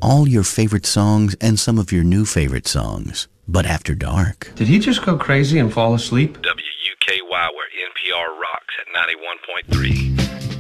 all your favorite songs and some of your new favorite songs. But after dark. Did he just go crazy and fall asleep? WUKY, where NPR rocks at 91.3.